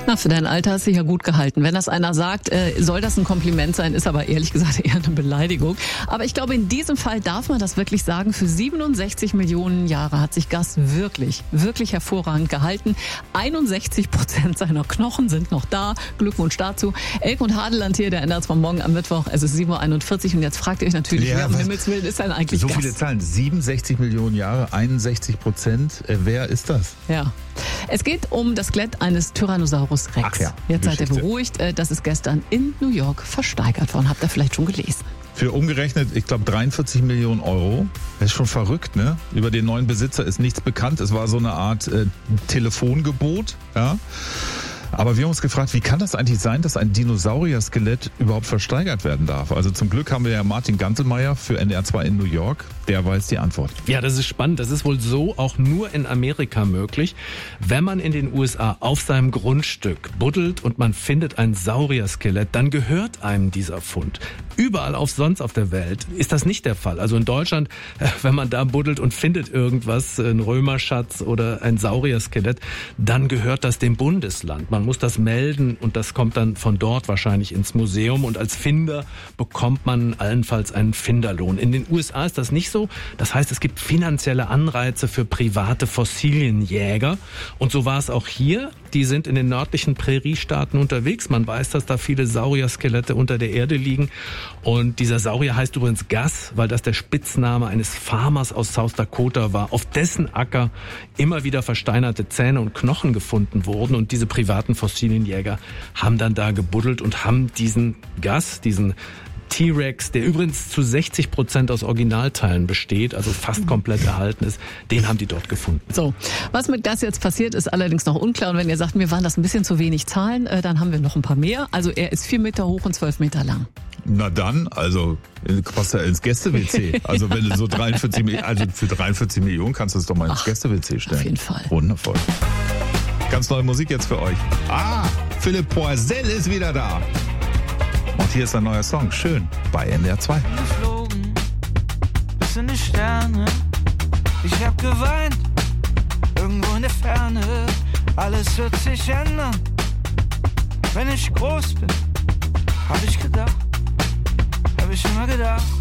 Na, für dein Alter hast du dich ja gut gehalten. Wenn das einer sagt, soll das ein Kompliment sein, ist aber ehrlich gesagt eher eine Beleidigung. Aber ich glaube, in diesem Fall darf man das wirklich sagen. Für 67 Millionen Jahre hat sich Gus wirklich, wirklich hervorragend gehalten. 61% seiner Knochen sind noch da. Glückwunsch dazu. Elke und Hadeland hier, der NDR von morgen am Mittwoch. Es ist 7.41 Uhr und jetzt fragt ihr euch natürlich, wer um Himmels Willen ist denn eigentlich so Gus? Viele Zahlen. 67 Millionen Jahre, 61%. Wer ist das? Ja. Es geht um das Skelett eines Tyrannosaurus Rex. Ach ja, jetzt seid ihr Geschichte. beruhigt. Das ist gestern in New York versteigert worden. Habt ihr vielleicht schon gelesen? Für umgerechnet, ich glaube, 43 Millionen Euro. Das ist schon verrückt, ne? Über den neuen Besitzer ist nichts bekannt. Es war so eine Art Telefongebot, ja. Aber wir haben uns gefragt, wie kann das eigentlich sein, dass ein Dinosaurier-Skelett überhaupt versteigert werden darf? Also zum Glück haben wir ja Martin Gantelmeier für NDR 2 in New York. Der weiß die Antwort. Ja, das ist spannend. Das ist wohl so auch nur in Amerika möglich. Wenn man in den USA auf seinem Grundstück buddelt und man findet ein Saurier-Skelett, dann gehört einem dieser Fund. Überall sonst auf der Welt ist das nicht der Fall. Also in Deutschland, wenn man da buddelt und findet irgendwas, ein Römerschatz oder ein Saurier-Skelett, dann gehört das dem Bundesland. Man muss das melden und das kommt dann von dort wahrscheinlich ins Museum und als Finder bekommt man allenfalls einen Finderlohn. In den USA ist das nicht so. Das heißt, es gibt finanzielle Anreize für private Fossilienjäger und so war es auch hier. Die sind in den nördlichen Präriestaaten unterwegs. Man weiß, dass da viele Saurier-Skelette unter der Erde liegen. Und dieser Saurier heißt übrigens Gus, weil das der Spitzname eines Farmers aus South Dakota war, auf dessen Acker immer wieder versteinerte Zähne und Knochen gefunden wurden. Und diese privaten Fossilienjäger haben dann da gebuddelt und haben diesen Gus, diesen T-Rex, der übrigens zu 60% aus Originalteilen besteht, also fast komplett erhalten ist, den haben die dort gefunden. So, was mit Gus jetzt passiert, ist allerdings noch unklar. Und wenn ihr sagt, mir waren das ein bisschen zu wenig Zahlen, dann haben wir noch ein paar mehr. Also er ist 4 Meter hoch und 12 Meter lang. Na dann, also passt ja ins Gäste-WC. Also wenn du so 43 Millionen, also für 43 Millionen kannst du es doch mal ins Gäste-WC stellen. Auf jeden Fall. Wundervoll. Ganz neue Musik jetzt für euch. Philipp Poisel ist wieder da. Und hier ist ein neuer Song, schön, bei NDR 2. Geflogen bis in die Sterne. Ich hab geweint, irgendwo in der Ferne. Alles wird sich ändern, wenn ich groß bin. Hab ich gedacht, hab ich immer gedacht.